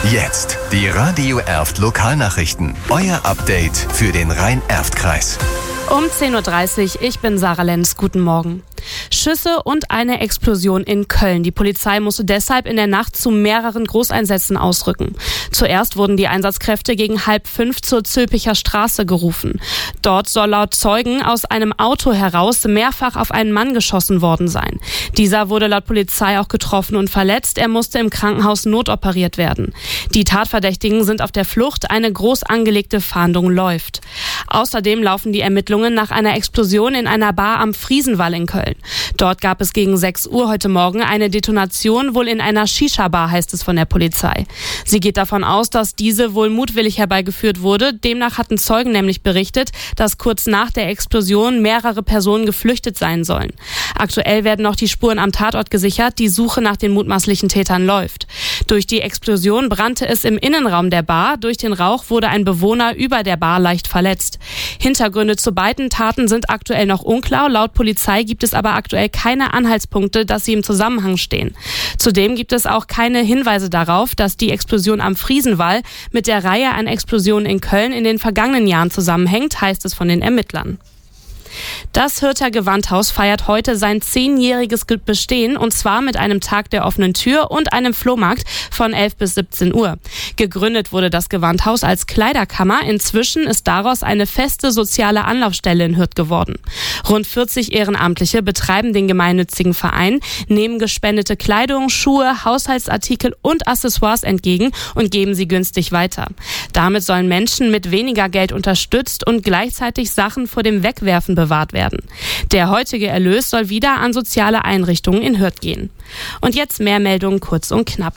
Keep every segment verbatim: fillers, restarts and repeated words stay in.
Jetzt die Radio Erft Lokalnachrichten. Euer Update für den Rhein-Erft-Kreis. Um zehn Uhr dreißig, ich bin Sarah Lenz. Guten Morgen. Schüsse und eine Explosion in Köln. Die Polizei musste deshalb in der Nacht zu mehreren Großeinsätzen ausrücken. Zuerst wurden die Einsatzkräfte gegen halb fünf zur Zülpicher Straße gerufen. Dort soll laut Zeugen aus einem Auto heraus mehrfach auf einen Mann geschossen worden sein. Dieser wurde laut Polizei auch getroffen und verletzt. Er musste im Krankenhaus notoperiert werden. Die Tatverdächtigen sind auf der Flucht. Eine groß angelegte Fahndung läuft. Außerdem laufen die Ermittlungen nach einer Explosion in einer Bar am Friesenwall in Köln. Dort gab es gegen sechs Uhr heute Morgen eine Detonation, wohl in einer Shisha-Bar, heißt es von der Polizei. Sie geht davon aus, dass diese wohl mutwillig herbeigeführt wurde. Demnach hatten Zeugen nämlich berichtet, dass kurz nach der Explosion mehrere Personen geflüchtet sein sollen. Aktuell werden noch die Spuren am Tatort gesichert. Die Suche nach den mutmaßlichen Tätern läuft. Durch die Explosion brannte es im Innenraum der Bar. Durch den Rauch wurde ein Bewohner über der Bar leicht verletzt. Hintergründe zu beiden Taten sind aktuell noch unklar. Laut Polizei gibt es aber aktuell keine Anhaltspunkte, dass sie im Zusammenhang stehen. Zudem gibt es auch keine Hinweise darauf, dass die Explosion am Friesenwall mit der Reihe an Explosionen in Köln in den vergangenen Jahren zusammenhängt, heißt es von den Ermittlern. Das Hürther Gewandhaus feiert heute sein zehnjähriges Bestehen, und zwar mit einem Tag der offenen Tür und einem Flohmarkt von elf bis siebzehn Uhr. Gegründet wurde das Gewandhaus als Kleiderkammer. Inzwischen ist daraus eine feste soziale Anlaufstelle in Hürth geworden. Rund vierzig Ehrenamtliche betreiben den gemeinnützigen Verein, nehmen gespendete Kleidung, Schuhe, Haushaltsartikel und Accessoires entgegen und geben sie günstig weiter. Damit sollen Menschen mit weniger Geld unterstützt und gleichzeitig Sachen vor dem Wegwerfen bewahrt werden. Der heutige Erlös soll wieder an soziale Einrichtungen in Hürth gehen. Und jetzt mehr Meldungen kurz und knapp.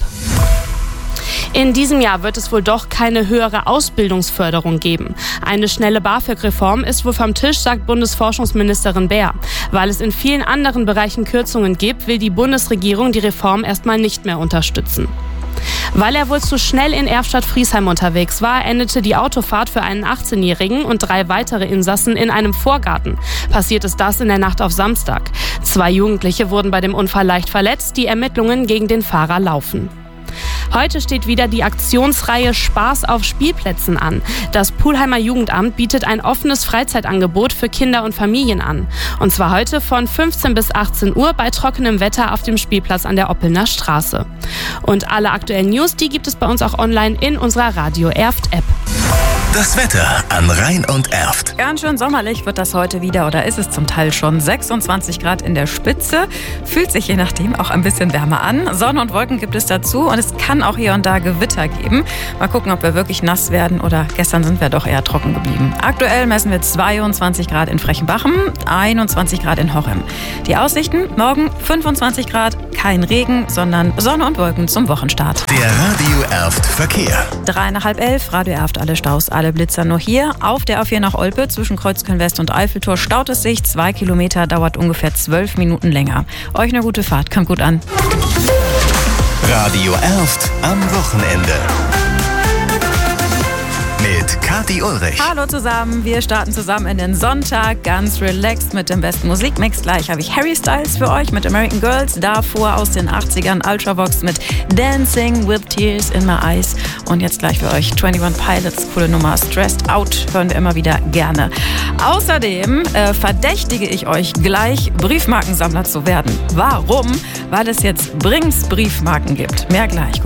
In diesem Jahr wird es wohl doch keine höhere Ausbildungsförderung geben. Eine schnelle BAföG-Reform ist wohl vom Tisch, sagt Bundesforschungsministerin Baer. Weil es in vielen anderen Bereichen Kürzungen gibt, will die Bundesregierung die Reform erstmal nicht mehr unterstützen. Weil er wohl zu schnell in Erftstadt-Friesheim unterwegs war, endete die Autofahrt für einen achtzehnjährigen und drei weitere Insassen in einem Vorgarten. Passiert ist das in der Nacht auf Samstag. Zwei Jugendliche wurden bei dem Unfall leicht verletzt. Die Ermittlungen gegen den Fahrer laufen. Heute steht wieder die Aktionsreihe Spaß auf Spielplätzen an. Das Pulheimer Jugendamt bietet ein offenes Freizeitangebot für Kinder und Familien an. Und zwar heute von fünfzehn bis achtzehn Uhr bei trockenem Wetter auf dem Spielplatz an der Oppelner Straße. Und alle aktuellen News, die gibt es bei uns auch online in unserer Radio Erft App. Das Wetter an Rhein und Erft. Ganz schön sommerlich wird das heute wieder, oder ist es zum Teil schon. sechsundzwanzig Grad in der Spitze, fühlt sich je nachdem auch ein bisschen wärmer an. Sonne und Wolken gibt es dazu und es kann auch hier und da Gewitter geben. Mal gucken, ob wir wirklich nass werden, oder gestern sind wir doch eher trocken geblieben. Aktuell messen wir zweiundzwanzig Grad in Frechenbachem, einundzwanzig Grad in Hochem. Die Aussichten: morgen fünfundzwanzig Grad, kein Regen, sondern Sonne und Wolken zum Wochenstart. Der Radio Erft Verkehr. Drei nach halb elf, Radio Erft, alle Staus, alle Blitzer nur hier. Auf der A vier nach Olpe zwischen Kreuzköln West und Eiffeltor staut es sich. Zwei Kilometer, dauert ungefähr zwölf Minuten länger. Euch eine gute Fahrt, kommt gut an. Radio Erft am Wochenende. Mit Kathi Ulrich. Hallo zusammen, wir starten zusammen in den Sonntag, ganz relaxed mit dem besten Musikmix. Gleich habe ich Harry Styles für euch mit American Girls, davor aus den achtzigern Ultravox mit Dancing with Tears in My Eyes und jetzt gleich für euch einundzwanzig Pilots, coole Nummer, Stressed Out, hören wir immer wieder gerne. Außerdem äh, verdächtige ich euch gleich, Briefmarkensammler zu werden. Warum? Weil es jetzt Brings Briefmarken gibt. Mehr gleich.